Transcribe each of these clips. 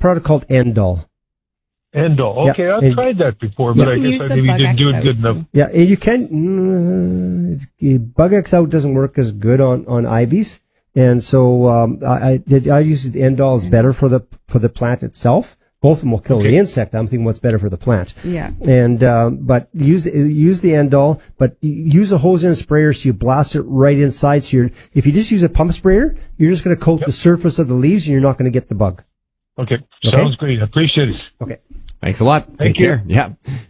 product called Endol. Endol. Okay, I've tried that before, but I guess I maybe didn't do it good enough. Yeah, you can. Bug X Out doesn't work as good on ivies, and so I use the Endol. It's better for the plant itself. Both of them will kill the insect. I'm thinking what's better for the plant. Yeah. And but use the Endol, but use a hose and a sprayer so you blast it right inside. So if you just use a pump sprayer, you're just going to coat the surface of the leaves, and you're not going to get the bug. Okay. Sounds great. I appreciate it. Okay. Thanks a lot. Take care. Yeah.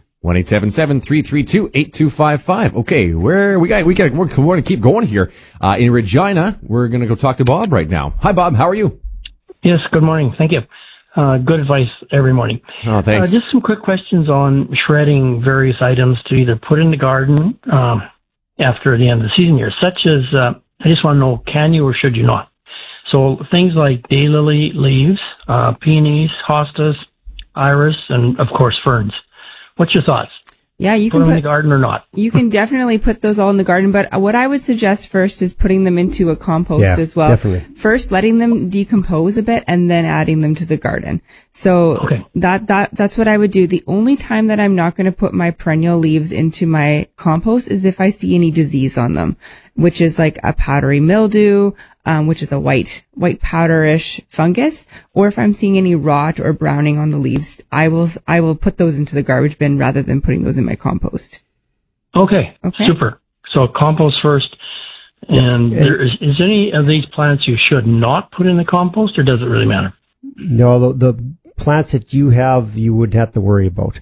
1-877-332-8255. Okay, we want to keep going here. In Regina, we're going to go talk to Bob right now. Hi, Bob. How are you? Yes. Good morning. Thank you. Good advice every morning. Oh, thanks. Just some quick questions on shredding various items to either put in the garden after the end of the season here, such as I just want to know, can you or should you not? So things like daylily leaves, peonies, hostas, iris, and of course ferns. What's your thoughts? Yeah, you put can them in the garden or not. You can definitely put those all in the garden, but what I would suggest first is putting them into a compost as well. Definitely. First, letting them decompose a bit and then adding them to the garden. So that's what I would do. The only time that I'm not going to put my perennial leaves into my compost is if I see any disease on them, which is like a powdery mildew, which is a white powderish fungus, or if I'm seeing any rot or browning on the leaves, I will put those into the garbage bin rather than putting those in my compost. Okay. Super. So compost first. And is any of these plants you should not put in the compost, or does it really matter? No, the plants that you have, you wouldn't have to worry about.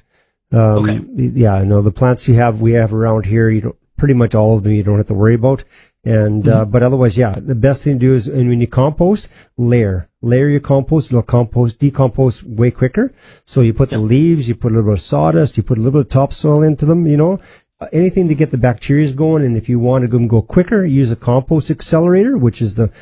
Yeah, no, the plants we have around here, pretty much all of them you don't have to worry about. And, but otherwise, yeah, the best thing to do is, and when you compost, layer your compost, it'll decompose way quicker. So you put the leaves, you put a little bit of sawdust, you put a little bit of topsoil into them, anything to get the bacteria going. And if you want to go quicker, use a compost accelerator, which is the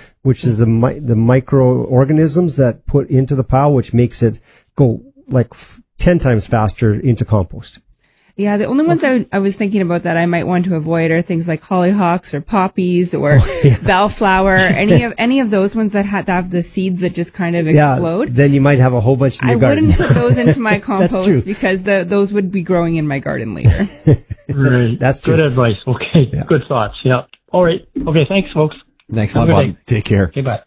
microorganisms that put into the pile, which makes it go like 10 times faster into compost. Yeah, the only ones I was thinking about that I might want to avoid are things like hollyhocks or poppies or bellflower, any of those ones that have the seeds that just kind of explode. Then you might have a whole bunch in your garden. I wouldn't put those into my compost because those would be growing in my garden later. That's true. Good advice. Okay, good thoughts. Yeah. All right. Okay, thanks, folks. Thanks a lot, Bob. Take care. Okay, bye.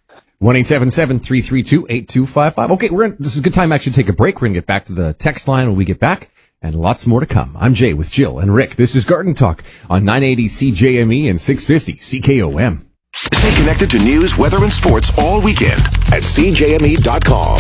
1-877-332-8255. Okay, this is a good time actually to take a break. We're going to get back to the text line when we get back. And lots more to come. I'm Jay with Jill and Rick. This is Garden Talk on 980 CJME and 650 CKOM. Stay connected to news, weather, and sports all weekend at CJME.com.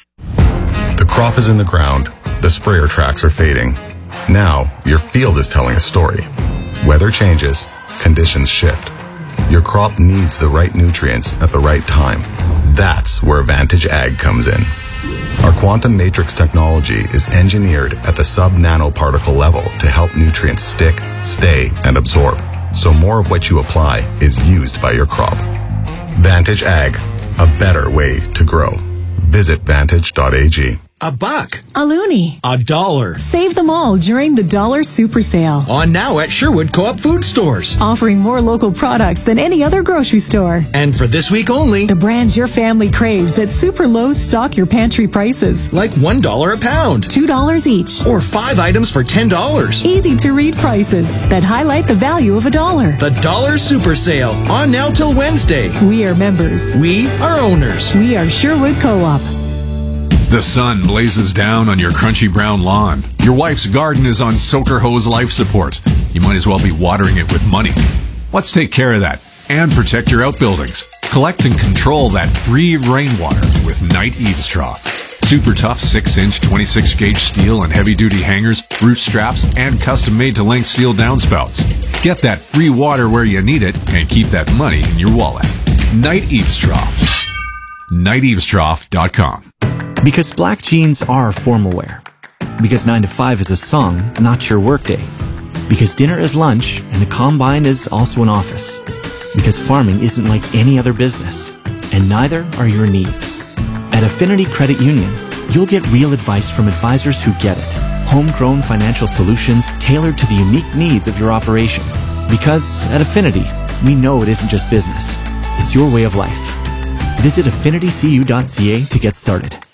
The crop is in the ground. The sprayer tracks are fading. Now, your field is telling a story. Weather changes. Conditions shift. Your crop needs the right nutrients at the right time. That's where Vantage Ag comes in. Our quantum matrix technology is engineered at the sub-nanoparticle level to help nutrients stick, stay, and absorb, so more of what you apply is used by your crop. Vantage Ag, a better way to grow. Visit vantage.ag. $1, a loonie, $1. Save them all during the Dollar Super Sale. On now at Sherwood Co-op Food Stores. Offering more local products than any other grocery store. And for this week only, the brands your family craves at super low stock your pantry prices. Like $1 a pound. $2 each. Or 5 items for $10. Easy to read prices that highlight the value of $1. The Dollar Super Sale. On now till Wednesday. We are members. We are owners. We are Sherwood Co-op. The sun blazes down on your crunchy brown lawn. Your wife's garden is on Soaker Hose life support. You might as well be watering it with money. Let's take care of that and protect your outbuildings. Collect and control that free rainwater with Night Eaves Trough. Super tough 6-inch 26-gauge steel and heavy-duty hangers, root straps, and custom-made to length steel downspouts. Get that free water where you need it and keep that money in your wallet. Night Eaves Trough. NightEavesTrough.com. Because black jeans are formal wear. Because 9 to 5 is a song, not your workday. Because dinner is lunch and the combine is also an office. Because farming isn't like any other business. And neither are your needs. At Affinity Credit Union, you'll get real advice from advisors who get it. Homegrown financial solutions tailored to the unique needs of your operation. Because at Affinity, we know it isn't just business. It's your way of life. Visit affinitycu.ca to get started.